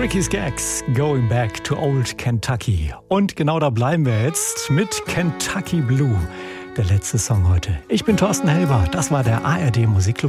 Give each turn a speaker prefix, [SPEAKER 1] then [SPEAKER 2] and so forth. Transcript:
[SPEAKER 1] Ricky Skaggs, Going Back to Old Kentucky. Und genau da bleiben wir jetzt mit Kentucky Blue. Der letzte Song heute. Ich bin Thorsten Helber. Das war der ARD Musikclub.